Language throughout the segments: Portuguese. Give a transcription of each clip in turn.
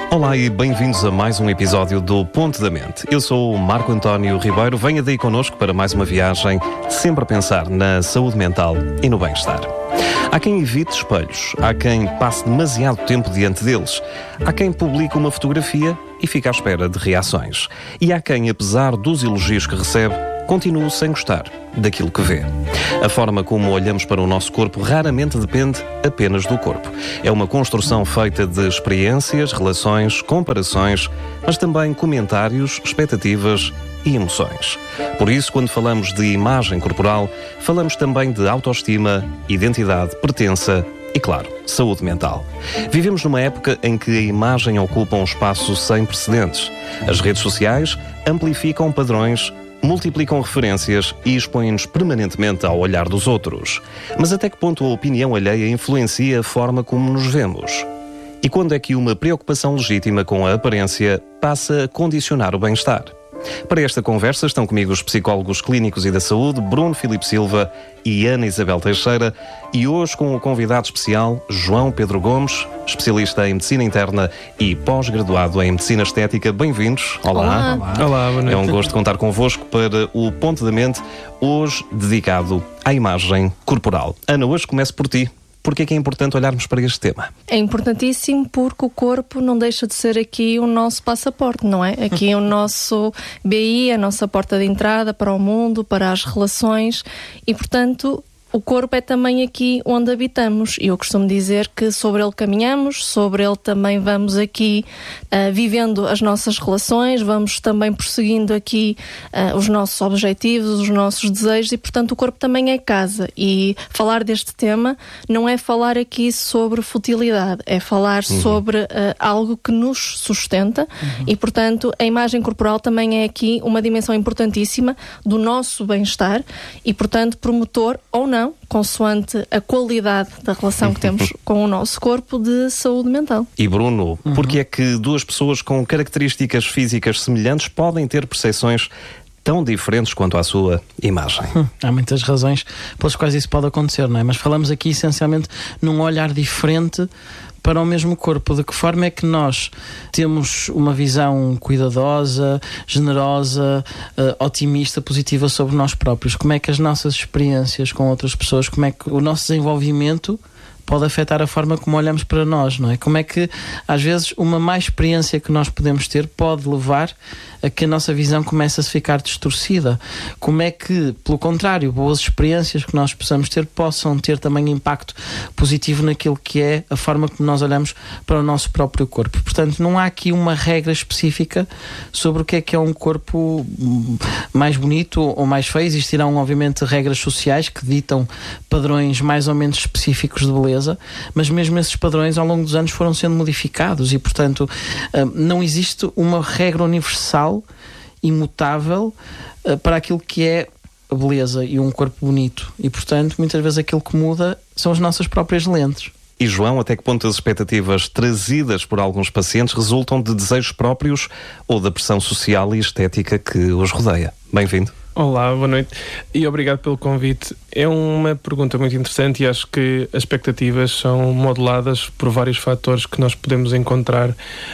Olá e bem-vindos a mais um episódio do Ponto da Mente. Eu sou o Marco António Ribeiro, venha daí connosco para mais uma viagem, sempre a pensar na saúde mental e no bem-estar. Há quem evite espelhos, há quem passe demasiado tempo diante deles, há quem publica uma fotografia e fica à espera de reações. E há quem, apesar dos elogios que recebe, continua sem gostar daquilo que vê. A forma como olhamos para o nosso corpo raramente depende apenas do corpo. É uma construção feita de experiências, relações, comparações, mas também comentários, expectativas e emoções. Por isso, quando falamos de imagem corporal, falamos também de autoestima, identidade, pertença e, claro, saúde mental. Vivemos numa época em que a imagem ocupa um espaço sem precedentes. As redes sociais amplificam padrões, multiplicam referências e expõem-nos permanentemente ao olhar dos outros. Mas até que ponto a opinião alheia influencia a forma como nos vemos? E quando é que uma preocupação legítima com a aparência passa a condicionar o bem-estar? Para esta conversa estão comigo os psicólogos clínicos e da saúde, Bruno Filipe Silva e Ana Isabel Teixeira, e hoje com o convidado especial, João Pedro Gomes, especialista em medicina interna e pós-graduado em medicina estética. Bem-vindos. Olá. Olá, boa noite. É um gosto contar convosco para o Ponto da Mente, hoje dedicado à imagem corporal. Ana, hoje começo por ti. Porquê é que é importante olharmos para este tema? É importantíssimo porque o corpo não deixa de ser aqui o nosso passaporte, não é? Aqui o nosso BI, a nossa porta de entrada para o mundo, para as relações e, portanto, o corpo é também aqui onde habitamos. E eu costumo dizer que sobre ele caminhamos, sobre ele também vamos aqui vivendo as nossas relações, vamos também prosseguindo aqui os nossos objetivos, os nossos desejos e, portanto, o corpo também é casa. E falar deste tema não é falar aqui sobre futilidade, é falar sobre algo que nos sustenta e, portanto, a imagem corporal também é aqui uma dimensão importantíssima do nosso bem-estar e, portanto, promotor ou não, consoante a qualidade da relação que temos com o nosso corpo, de saúde mental. E Bruno, porque é que duas pessoas com características físicas semelhantes podem ter percepções tão diferentes quanto à sua imagem? Há muitas razões pelas quais isso pode acontecer, não é? Mas falamos aqui essencialmente num olhar diferente para o mesmo corpo. De que forma é que nós temos uma visão cuidadosa, generosa, otimista, positiva sobre nós próprios? Como é que as nossas experiências com outras pessoas, como é que o nosso desenvolvimento pode afetar a forma como olhamos para nós, não é? Como é que, às vezes, uma má experiência que nós podemos ter pode levar a que a nossa visão comece a ficar distorcida? Como é que, pelo contrário, boas experiências que nós possamos ter possam ter também impacto positivo naquilo que é a forma como nós olhamos para o nosso próprio corpo? Portanto, não há aqui uma regra específica sobre o que é um corpo mais bonito ou mais feio. Existirão, obviamente, regras sociais que ditam padrões mais ou menos específicos de beleza, mas mesmo esses padrões ao longo dos anos foram sendo modificados e, portanto, não existe uma regra universal, imutável, para aquilo que é a beleza e um corpo bonito. E, portanto, muitas vezes aquilo que muda são as nossas próprias lentes. E João, até que ponto as expectativas trazidas por alguns pacientes resultam de desejos próprios ou da pressão social e estética que os rodeia? Bem-vindo. Olá, boa noite e obrigado pelo convite. É uma pergunta muito interessante e acho que as expectativas são modeladas por vários fatores que nós podemos encontrar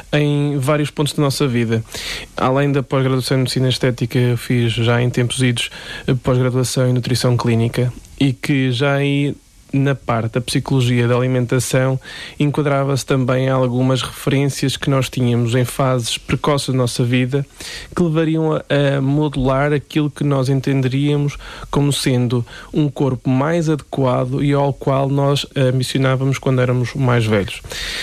em vários pontos da nossa vida. Além da pós-graduação em Medicina Estética, eu fiz já em tempos idos pós-graduação em Nutrição Clínica e que já aí na parte da psicologia da alimentação enquadrava-se também algumas referências que nós tínhamos em fases precoces da nossa vida que levariam a modular aquilo que nós entenderíamos como sendo um corpo mais adequado e ao qual nós ambicionávamos quando éramos mais velhos.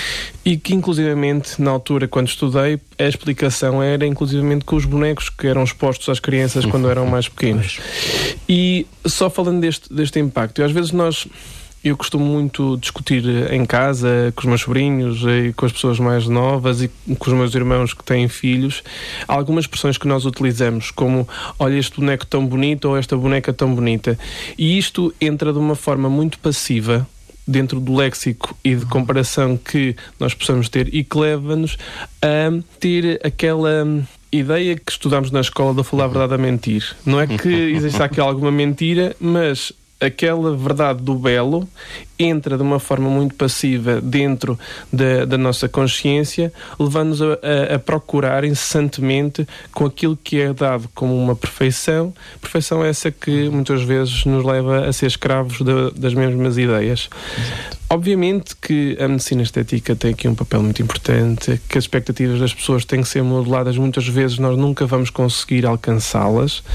E que, inclusivamente, na altura, quando estudei, a explicação era, inclusivamente, com os bonecos que eram expostos às crianças quando eram mais pequenos. E só falando deste impacto, às vezes eu costumo muito discutir em casa com os meus sobrinhos e com as pessoas mais novas e com os meus irmãos que têm filhos, algumas expressões que nós utilizamos, como olha este boneco tão bonito ou esta boneca tão bonita. E isto entra de uma forma muito passiva dentro do léxico e de comparação que nós possamos ter e que leva-nos a ter aquela ideia que estudamos na escola da falar a verdade a mentir. Não é que exista aqui alguma mentira, mas aquela verdade do belo entra de uma forma muito passiva dentro da nossa consciência, levando-nos a procurar incessantemente com aquilo que é dado como uma perfeição essa que muitas vezes nos leva a ser escravos das mesmas ideias. Exato. Obviamente que a medicina estética tem aqui um papel muito importante, que as expectativas das pessoas têm que ser modeladas, muitas vezes nós nunca vamos conseguir alcançá-las,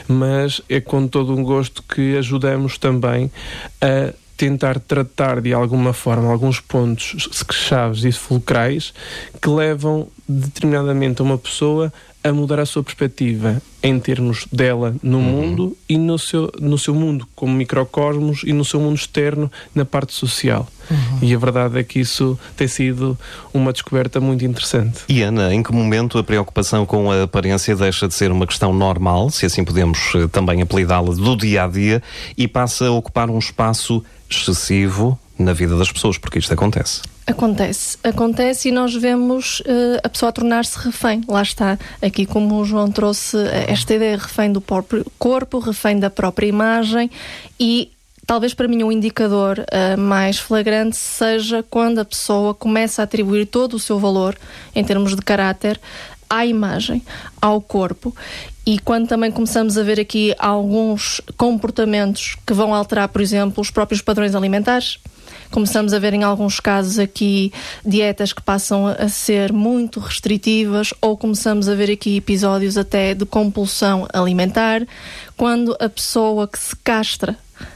mas é com todo um gosto que ajudamos também a tentar tratar de alguma forma alguns pontos chaves e fulcrais que levam determinadamente a uma pessoa a mudar a sua perspectiva em termos dela no mundo e no seu mundo como microcosmos e no seu mundo externo na parte social. E a verdade é que isso tem sido uma descoberta muito interessante. E Ana, em que momento a preocupação com a aparência deixa de ser uma questão normal, se assim podemos também apelidá-la, do dia-a-dia, e passa a ocupar um espaço excessivo na vida das pessoas, porque isto acontece? Acontece e nós vemos a pessoa a tornar-se refém. Lá está, aqui como o João trouxe esta ideia, refém do próprio corpo, refém da própria imagem, e talvez para mim um indicador mais flagrante seja quando a pessoa começa a atribuir todo o seu valor, em termos de caráter, à imagem, ao corpo. E quando também começamos a ver aqui alguns comportamentos que vão alterar, por exemplo, os próprios padrões alimentares. Começamos a ver em alguns casos aqui dietas que passam a ser muito restritivas, ou começamos a ver aqui episódios até de compulsão alimentar, quando a pessoa que se castra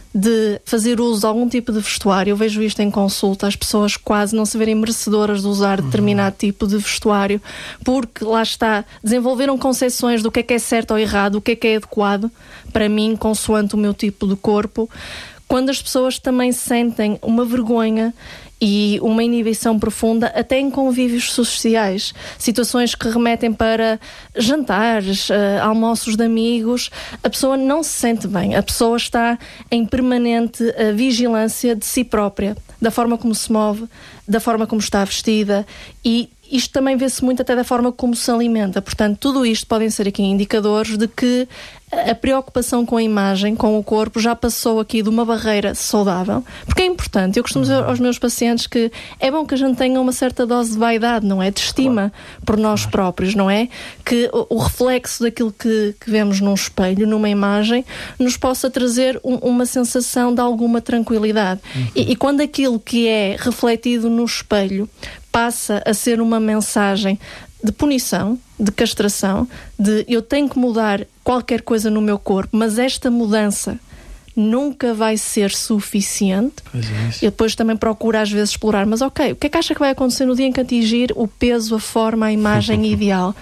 de fazer uso de algum tipo de vestuário, eu vejo isto em consulta, as pessoas quase não se verem merecedoras de usar determinado tipo de vestuário, porque lá está, desenvolveram concepções do que é certo ou errado, o que é adequado para mim, consoante o meu tipo de corpo. Quando as pessoas também sentem uma vergonha e uma inibição profunda, até em convívios sociais, situações que remetem para jantares, almoços de amigos, a pessoa não se sente bem, a pessoa está em permanente vigilância de si própria, da forma como se move, da forma como está vestida, e isto também vê-se muito até da forma como se alimenta. Portanto, tudo isto podem ser aqui indicadores de que a preocupação com a imagem, com o corpo, já passou aqui de uma barreira saudável. Porque é importante. Eu costumo dizer aos meus pacientes que é bom que a gente tenha uma certa dose de vaidade, não é? De estima por nós próprios, não é? Que o reflexo daquilo que vemos num espelho, numa imagem, nos possa trazer uma sensação de alguma tranquilidade. E quando aquilo que é refletido no espelho passa a ser uma mensagem de punição, de castração, de eu tenho que mudar qualquer coisa no meu corpo, mas esta mudança nunca vai ser suficiente. Eu depois também procuro às vezes explorar, mas ok, o que é que acha que vai acontecer no dia em que atingir o peso, a forma, a imagem ideal?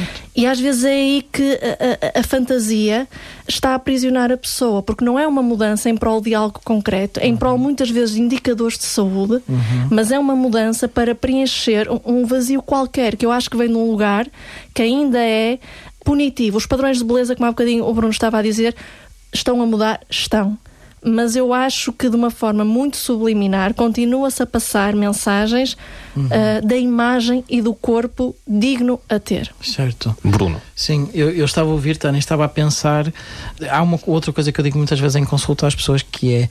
E às vezes é aí que a fantasia está a aprisionar a pessoa, porque não é uma mudança em prol de algo concreto, é em prol muitas vezes de indicadores de saúde, mas é uma mudança para preencher um vazio qualquer, que eu acho que vem de um lugar que ainda é punitivo. Os padrões de beleza, como há bocadinho o Bruno estava a dizer, estão a mudar? Estão. Mas eu acho que de uma forma muito subliminar continua-se a passar mensagens da imagem e do corpo digno a ter. Certo. Bruno. Sim, eu estava a ouvir, Tânia, estava a pensar. Há uma outra coisa que eu digo muitas vezes em consulta às pessoas, que é: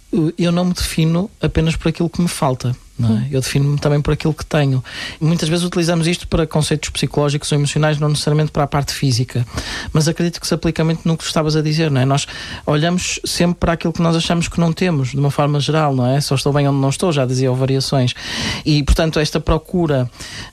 eu não me defino apenas por aquilo que me falta. Não é? Eu defino-me também por aquilo que tenho. Muitas vezes utilizamos isto para conceitos psicológicos ou emocionais, não necessariamente para a parte física, mas acredito que se aplica muito no que tu estavas a dizer, não é? Nós olhamos sempre para aquilo que nós achamos que não temos, de uma forma geral, não é? Só estou bem onde não estou, já dizia o Variações. E, portanto, esta procura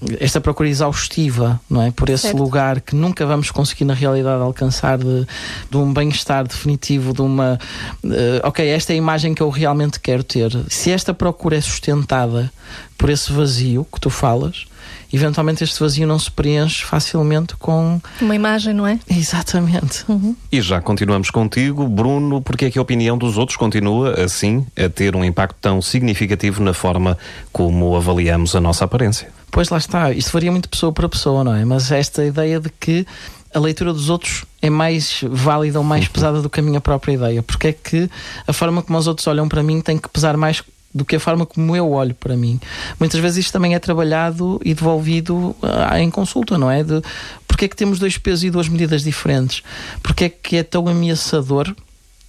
exaustiva, não é? Por esse lugar que nunca vamos conseguir na realidade alcançar, de um bem-estar definitivo, de uma ok, esta é a imagem que eu realmente quero ter. Se esta procura é sustentada por esse vazio que tu falas, eventualmente este vazio não se preenche facilmente com uma imagem, não é? Exatamente. E já continuamos contigo, Bruno, porque é que a opinião dos outros continua, assim, a ter um impacto tão significativo na forma como avaliamos a nossa aparência? Pois lá está, isto varia muito de pessoa para pessoa, não é? Mas esta ideia de que a leitura dos outros é mais válida ou mais pesada do que a minha própria ideia, porque é que a forma como os outros olham para mim tem que pesar mais do que a forma como eu olho para mim. Muitas vezes isto também é trabalhado e devolvido em consulta, não é? Porque é que temos 2 pesos e 2 medidas diferentes? Porque é que é tão ameaçador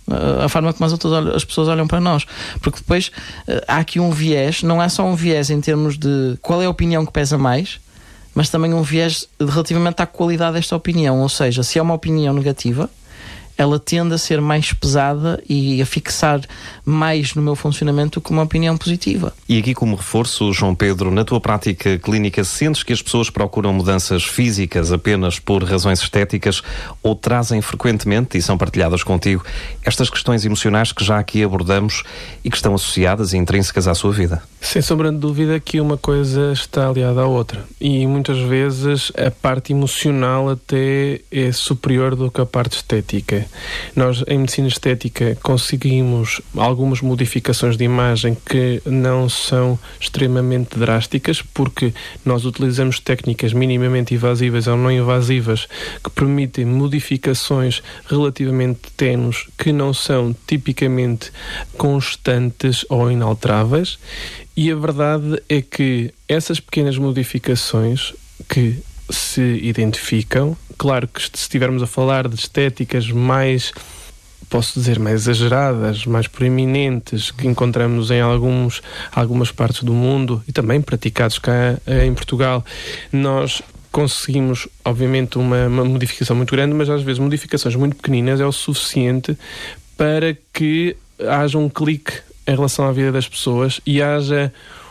a forma como as pessoas olham para nós, porque depois há aqui um viés, não é só um viés em termos de qual é a opinião que pesa mais, mas também um viés relativamente à qualidade desta opinião, ou seja, se é uma opinião negativa, ela tende a ser mais pesada e a fixar mais no meu funcionamento que uma opinião positiva. E aqui, como reforço, João Pedro, na tua prática clínica, sentes que as pessoas procuram mudanças físicas apenas por razões estéticas ou trazem frequentemente, e são partilhadas contigo, estas questões emocionais que já aqui abordamos e que estão associadas e intrínsecas à sua vida? Sem sombra de dúvida que uma coisa está aliada à outra. E muitas vezes a parte emocional até é superior do que a parte estética. Nós, em medicina estética, conseguimos algumas modificações de imagem que não são extremamente drásticas, porque nós utilizamos técnicas minimamente invasivas ou não invasivas que permitem modificações relativamente ténues que não são tipicamente constantes ou inalteráveis. E a verdade é que essas pequenas modificações que se identificam, claro que se estivermos a falar de estéticas mais, posso dizer, mais exageradas, mais proeminentes, que encontramos em algumas partes do mundo e também praticados cá em Portugal, nós conseguimos, obviamente, uma modificação muito grande, mas às vezes modificações muito pequeninas é o suficiente para que haja um clique em relação à vida das pessoas e haja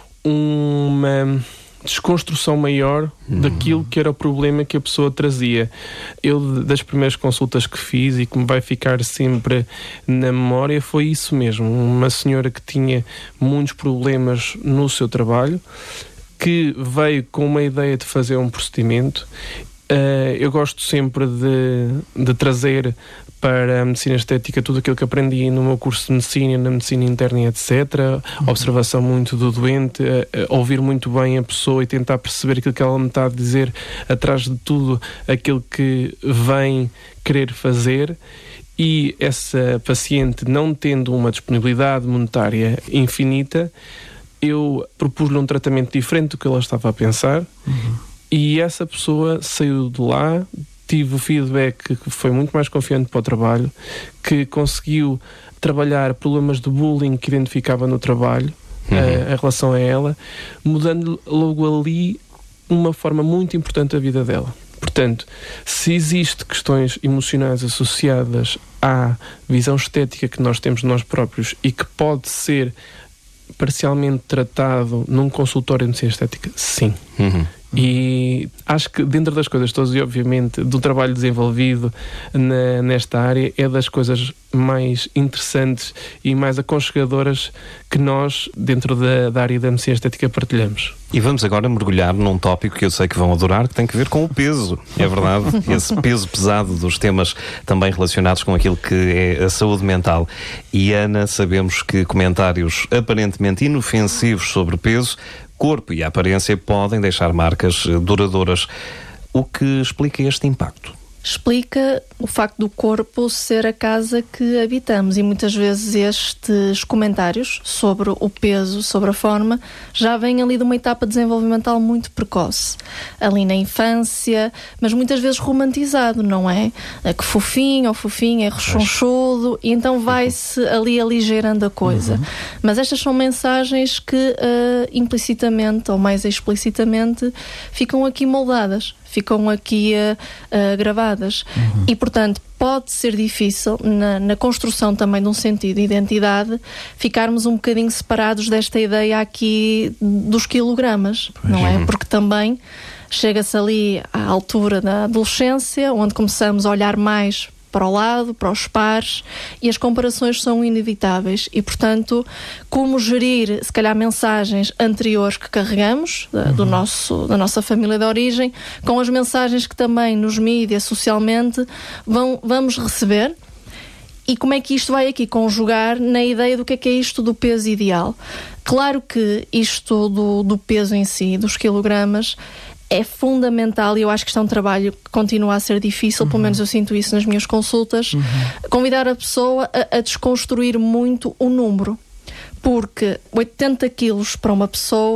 uma desconstrução maior daquilo que era o problema que a pessoa trazia. Eu, das primeiras consultas que fiz e que me vai ficar sempre na memória, foi isso mesmo. Uma senhora que tinha muitos problemas no seu trabalho, que veio com uma ideia de fazer um procedimento. Eu gosto sempre de trazer para a medicina estética tudo aquilo que aprendi no meu curso de medicina, na medicina interna e etc. Observação muito do doente, ouvir muito bem a pessoa e tentar perceber aquilo que ela me está a dizer atrás de tudo aquilo que vem querer fazer. E essa paciente, não tendo uma disponibilidade monetária infinita, eu propus-lhe um tratamento diferente do que ela estava a pensar. E essa pessoa saiu de lá, tive o feedback que foi muito mais confiante para o trabalho, que conseguiu trabalhar problemas de bullying que identificava no trabalho, em relação a ela, mudando logo ali uma forma muito importante da vida dela. Portanto, se existe questões emocionais associadas à visão estética que nós temos de nós próprios e que pode ser parcialmente tratado num consultório de medicina estética, sim. E acho que dentro das coisas todas, e obviamente do trabalho desenvolvido nesta área, é das coisas mais interessantes e mais aconchegadoras que nós, dentro da área da medicina estética, partilhamos. E vamos agora mergulhar num tópico que eu sei que vão adorar, que tem que ver com o peso. É verdade, esse peso pesado dos temas também relacionados com aquilo que é a saúde mental. E Ana, sabemos que comentários aparentemente inofensivos sobre peso, corpo e aparência podem deixar marcas duradouras. O que explica este impacto? Explica o facto do corpo ser a casa que habitamos, e muitas vezes estes comentários sobre o peso, sobre a forma, já vêm ali de uma etapa desenvolvimental muito precoce, ali na infância, mas muitas vezes romantizado, não é? Que fofinho ou fofinho, é rechonchudo, e então vai-se ali aligeirando a coisa. Mas estas são mensagens que implicitamente ou mais explicitamente ficam aqui moldadas, ficam aqui gravadas. E, portanto, pode ser difícil, na construção também de um sentido de identidade, ficarmos um bocadinho separados desta ideia aqui dos quilogramas, não é? Porque também chega-se ali à altura da adolescência, onde começamos a olhar mais para o lado, para os pares, e as comparações são inevitáveis. E, portanto, como gerir, se calhar, mensagens anteriores que carregamos, da nossa família de origem, com as mensagens que também nos mídias, socialmente, vamos receber, e como é que isto vai aqui conjugar na ideia do que é isto do peso ideal. Claro que isto do peso em si, dos quilogramas, é fundamental, e eu acho que isto é um trabalho que continua a ser difícil, pelo menos eu sinto isso nas minhas consultas, convidar a pessoa a desconstruir muito o número, porque 80 quilos para uma pessoa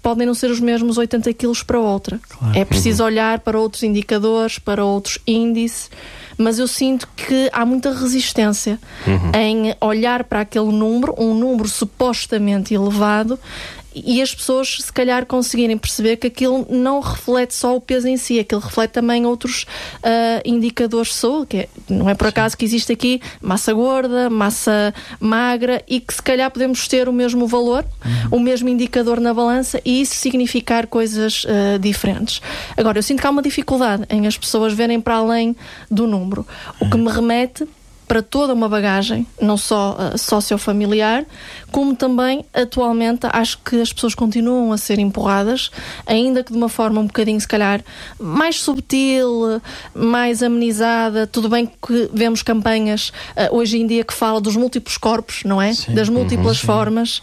podem não ser os mesmos 80 quilos para outra. Claro. É preciso olhar para outros indicadores, para outros índices, mas eu sinto que há muita resistência em olhar para aquele número, um número supostamente elevado, e as pessoas se calhar conseguirem perceber que aquilo não reflete só o peso em si, aquilo reflete também outros indicadores de saúde, que não é por acaso que existe aqui massa gorda, massa magra, e que se calhar podemos ter o mesmo valor, o mesmo indicador na balança, e isso significar coisas diferentes. Agora, eu sinto que há uma dificuldade em as pessoas verem para além do número, o que me remete para toda uma bagagem, não só sociofamiliar, como também, atualmente, acho que as pessoas continuam a ser empurradas, ainda que de uma forma um bocadinho, se calhar, mais subtil, mais amenizada. Tudo bem que vemos campanhas hoje em dia que falam dos múltiplos corpos, não é? Sim. Das múltiplas formas,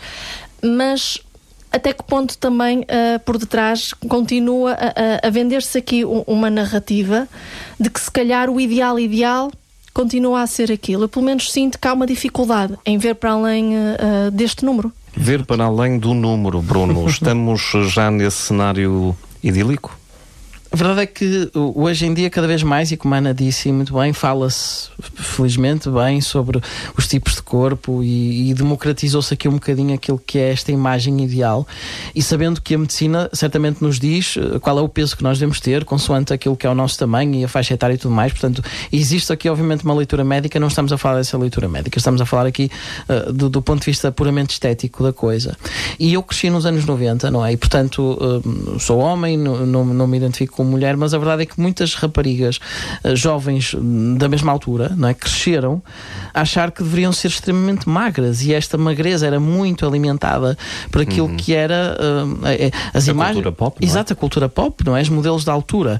mas até que ponto também, por detrás, continua a vender-se aqui uma narrativa de que, se calhar, o ideal continua a ser aquilo. Eu, pelo menos, sinto que há uma dificuldade em ver para além deste número. Ver para além do número, Bruno. Estamos já nesse cenário idílico? A verdade é que hoje em dia, cada vez mais, e como a Ana disse muito bem, fala-se felizmente bem sobre os tipos de corpo e democratizou-se aqui um bocadinho aquilo que é esta imagem ideal, e sabendo que a medicina certamente nos diz qual é o peso que nós devemos ter, consoante aquilo que é o nosso tamanho e a faixa etária e tudo mais. Portanto, existe aqui obviamente uma leitura médica, não estamos a falar dessa leitura médica, estamos a falar aqui do ponto de vista puramente estético da coisa. E eu cresci nos anos 90, não é? E portanto, sou homem, não me identifico como mulher, mas a verdade é que muitas raparigas jovens da mesma altura, não é, cresceram a achar que deveriam ser extremamente magras, e esta magreza era muito alimentada por aquilo que era as imagens, cultura pop, não é? Exato, a cultura pop, não é? Os modelos da altura,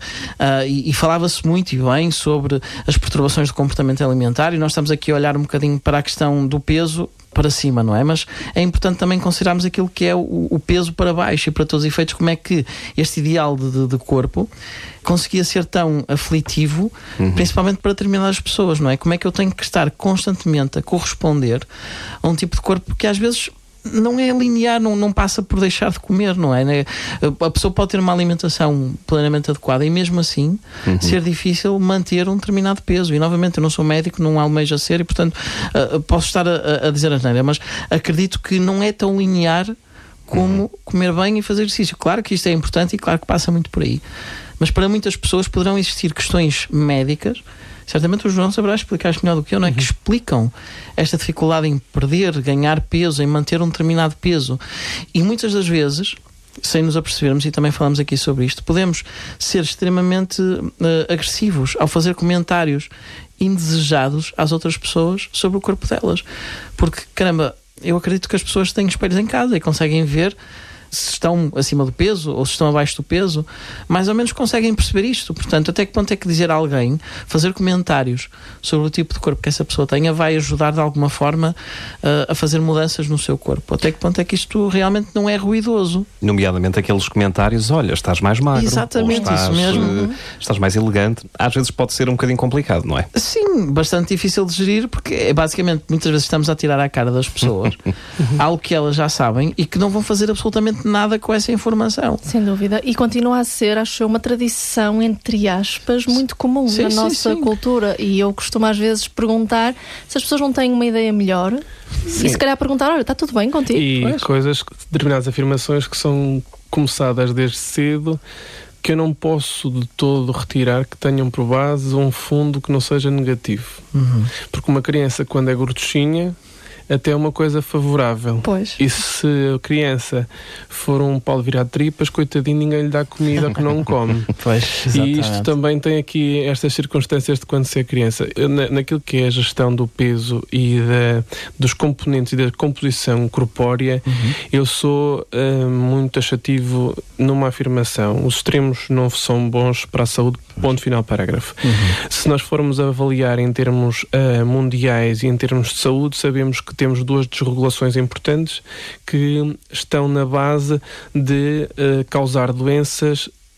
e falava-se muito e bem sobre as perturbações do comportamento alimentar, e nós estamos aqui a olhar um bocadinho para a questão do peso para cima, não é? Mas é importante também considerarmos aquilo que é o peso para baixo, e para todos os efeitos, como é que este ideal de corpo conseguia ser tão aflitivo, principalmente para determinadas pessoas, não é? Como é que eu tenho que estar constantemente a corresponder a um tipo de corpo que às vezes não é linear, não passa por deixar de comer, não é? A pessoa pode ter uma alimentação plenamente adequada e mesmo assim ser difícil manter um determinado peso. E novamente, eu não sou médico, não almejo a ser, e portanto posso estar a dizer asneira, mas acredito que não é tão linear como comer bem e fazer exercício. Claro que isto é importante e claro que passa muito por aí, mas para muitas pessoas poderão existir questões médicas, certamente o João saberá explicar melhor do que eu, não é? Que explicam esta dificuldade em perder, ganhar peso, em manter um determinado peso. E muitas das vezes, sem nos apercebermos, e também falamos aqui sobre isto, podemos ser extremamente agressivos ao fazer comentários indesejados às outras pessoas sobre o corpo delas. Porque, caramba, eu acredito que as pessoas têm espelhos em casa e conseguem ver se estão acima do peso ou se estão abaixo do peso, mais ou menos conseguem perceber isto. Portanto, até que ponto é que dizer a alguém, fazer comentários sobre o tipo de corpo que essa pessoa tenha, vai ajudar de alguma forma a fazer mudanças no seu corpo? Até que ponto é que isto realmente não é ruidoso? Nomeadamente aqueles comentários, olha, estás mais magro. Exatamente, isso mesmo. Estás mais elegante. Às vezes pode ser um bocadinho complicado, não é? Sim, bastante difícil de gerir, porque basicamente muitas vezes estamos a tirar à cara das pessoas algo que elas já sabem e que não vão fazer absolutamente nada com essa informação. Sem dúvida. E continua a ser, acho eu, uma tradição, entre aspas, muito comum na nossa cultura. E eu costumo às vezes perguntar se as pessoas não têm uma ideia melhor. Sim. E se calhar perguntar, olha, está tudo bem contigo? E coisas, determinadas afirmações que são começadas desde cedo, que eu não posso de todo retirar que tenham por base um fundo que não seja negativo. Porque uma criança, quando é gorduchinha, até é uma coisa favorável. Pois. E se a criança for um pau de virar tripas, coitadinho, ninguém lhe dá comida que não come. Pois, e isto também tem aqui estas circunstâncias de quando se é criança. Naquilo que é a gestão do peso e dos componentes e da composição corpórea, eu sou muito taxativo numa afirmação. Os extremos não são bons para a saúde, ponto final, parágrafo. Se nós formos avaliar em termos mundiais e em termos de saúde, sabemos que temos duas desregulações importantes que estão na base de causar doenças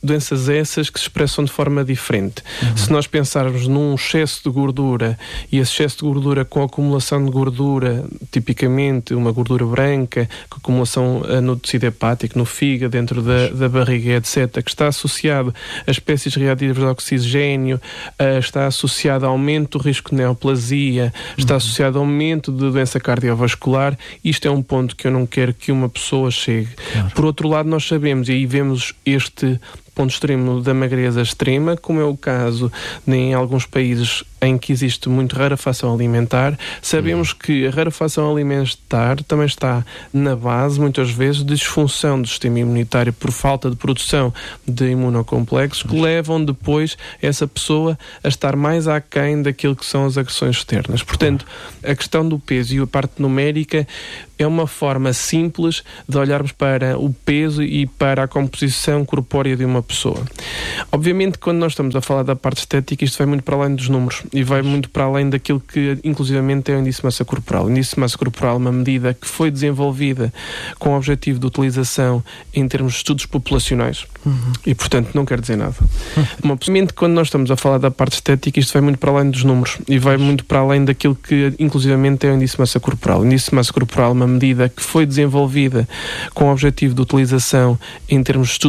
doenças essas que se expressam de forma diferente. Se nós pensarmos num excesso de gordura, e esse excesso de gordura com acumulação de gordura, tipicamente uma gordura branca, com acumulação no tecido hepático, no fígado, dentro da barriga, etc., que está associado a espécies reativas de oxigênio, está associado a aumento do risco de neoplasia, está associado a aumento de doença cardiovascular. Isto é um ponto que eu não quero que uma pessoa chegue. Claro. Por outro lado, nós sabemos, e aí vemos este ponto extremo da magreza extrema, como é o caso em alguns países em que existe muito rarefação alimentar. Sabemos que a rarefação alimentar também está na base, muitas vezes, de disfunção do sistema imunitário por falta de produção de imunocomplexos, que levam depois essa pessoa a estar mais aquém daquilo que são as agressões externas. Portanto, a questão do peso e a parte numérica é uma forma simples de olharmos para o peso e para a composição corpórea de uma pessoa. Obviamente, quando nós estamos a falar da parte estética, isto vai muito para além dos números e vai muito para além daquilo que, inclusivamente, é o índice de massa corporal. O índice de massa corporal é uma medida que foi desenvolvida com o objetivo de utilização em termos de estudos populacionais e, portanto, não quer dizer nada. Obviamente, quando nós estamos a falar da parte estética, isto vai muito para além dos números e vai muito para além daquilo que, inclusivamente, é o índice de massa corporal. O índice de massa corporal é uma medida que foi desenvolvida com o objetivo de utilização em termos de estudos